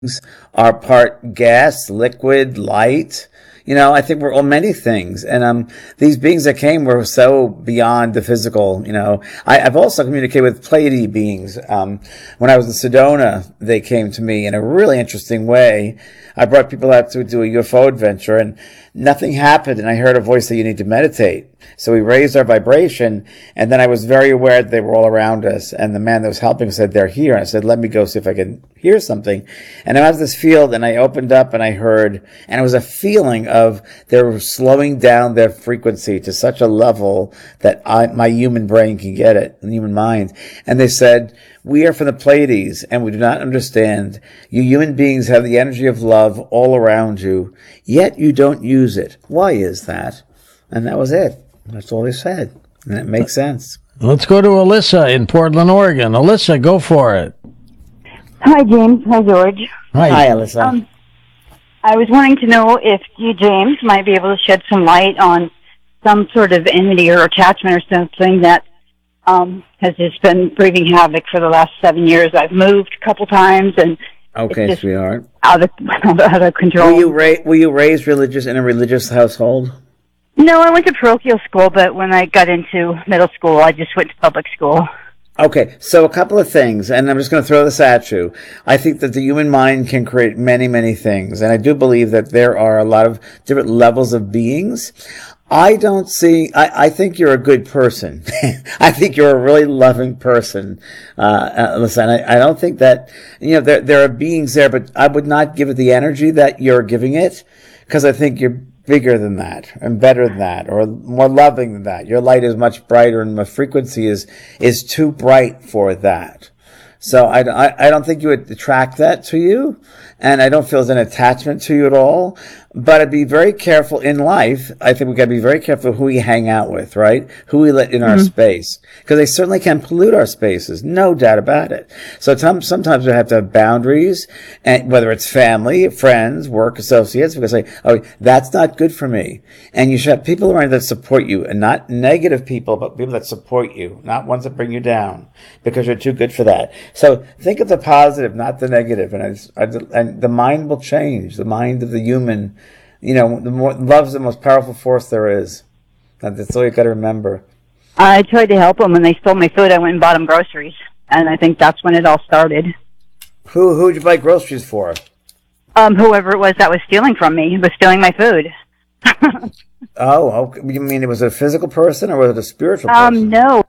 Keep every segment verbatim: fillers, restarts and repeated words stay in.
are part gas, liquid, light. You know, I think we're all many things. And um, these beings that came were so beyond the physical. You know, I, I've also communicated with Pleiadian beings. Um, when I was in Sedona, they came to me in a really interesting way. I brought people out to do a U F O adventure, and nothing happened. And I heard a voice that you need to meditate. So we raised our vibration, and then I was very aware that they were all around us. And the man that was helping said, they're here. And I said, let me go see if I can hear something. And I was this field, and I opened up and I heard, and it was a feeling of they were slowing down their frequency to such a level that I, my human brain can get it, the human mind. And they said, we are from the Pleiades, and we do not understand. You human beings have the energy of love all around you, yet you don't use it. Why is that? And that was it. That's all they said. And it makes sense. Let's go to Alyssa in Portland, Oregon. Alyssa, go for it. Hi, James. Hi, George. Hi, Hi Alyssa. Um, I was wanting to know if you, James, might be able to shed some light on some sort of enmity or attachment or something that um, has just been breathing havoc for the last seven years. I've moved a couple times, and okay, it's just sweetheart. Out of, out of control. Were you, ra- were you raised religious in a religious household? No, I went to parochial school, but when I got into middle school, I just went to public school. Okay, so a couple of things, and I'm just going to throw this at you. I think that the human mind can create many, many things, and I do believe that there are a lot of different levels of beings. I don't see, I, I think you're a good person. I think you're a really loving person. Uh, uh listen, I, I don't think that, you know, there, there are beings there, but I would not give it the energy that you're giving it, because I think you're bigger than that and better than that or more loving than that. Your light is much brighter, and my frequency is, is too bright for that. So I, I, I don't think you would attract that to you, and I don't feel there's an attachment to you at all. But I'd be very careful in life. I think we got to be very careful who we hang out with, right? Who we let in our mm-hmm. space. Because they certainly can pollute our spaces, no doubt about it. So t- sometimes we have to have boundaries, and whether it's family, friends, work associates, we can say, oh, that's not good for me. And you should have people around that support you, and not negative people, but people that support you, not ones that bring you down, because you're too good for that. So think of the positive, not the negative. And, I, I, and the mind will change, the mind of the human. You know, the more love's the most powerful force there is. That's all you got to remember. I tried to help them, and they stole my food. I went and bought them groceries, and I think that's when it all started. Who who'd you buy groceries for? Um, whoever it was that was stealing from me was stealing my food. Oh, okay. You mean it was a physical person or was it a spiritual person? Um, no.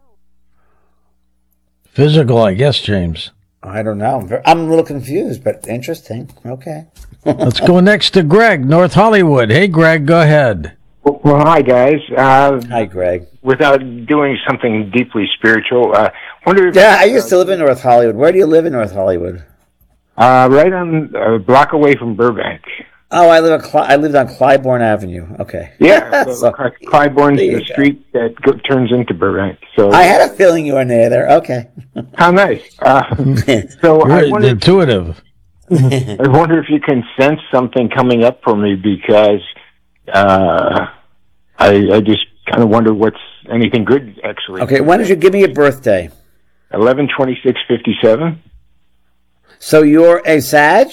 Physical, I guess, James. I don't know. I'm a little confused, but interesting. Okay. Let's go next to Greg, North Hollywood. Hey, Greg, go ahead. Well, well hi, guys. Uh, hi, Greg. Without doing something deeply spiritual, uh, wonder if... Yeah, I used to live in North Hollywood. Where do you live in North Hollywood? Uh, right on a block away from Burbank. Oh, I live on Cl- I lived on Clybourne Avenue. Okay. Yeah, so Clybourne's the street that go- turns into Burbank. So I had a feeling you were near there. Okay. How nice. Uh, so You're I wonder, intuitive. I wonder if you can sense something coming up for me, because uh, I, I just kind of wonder what's anything good actually. Okay, when did you give me your birthday? eleven twenty-six fifty-seven. So you're a Sag?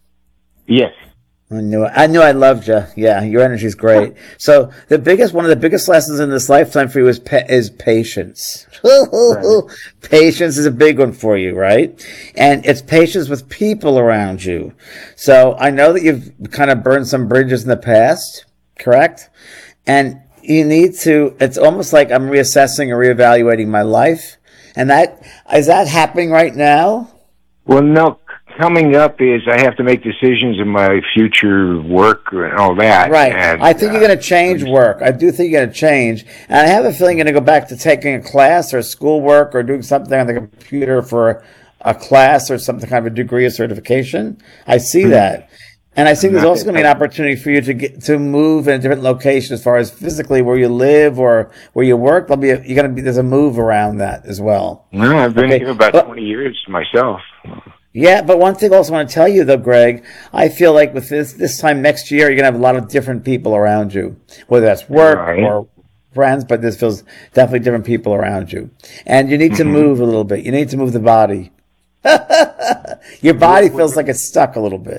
Yes. I knew it. I knew I loved you. Yeah, your energy's great. So the biggest, one of the biggest lessons in this lifetime for you is pa- is patience. Right. Patience is a big one for you, right? And it's patience with people around you. So I know that you've kind of burned some bridges in the past, correct? And you need to, it's almost like I'm reassessing or reevaluating my life. And that, is that happening right now? Well, no. Coming up is I have to make decisions in my future work and all that. Right. And, I think uh, you're going to change work. I do think you're going to change. And I have a feeling you're going to go back to taking a class or schoolwork or doing something on the computer for a class or something kind of a degree or certification. I see mm-hmm. that. And I think there's also going to be an opportunity for you to get to move in a different location as far as physically where you live or where you work. There'll be a, you're going to be there's a move around that as well. No, I've been okay. here about but, twenty years myself. Yeah, but one thing I also want to tell you, though, Greg, I feel like with this this time next year, you're going to have a lot of different people around you, whether that's work right. or friends, but this feels definitely different people around you. And you need to mm-hmm. move a little bit. You need to move the body. Your body feels like it's stuck a little bit.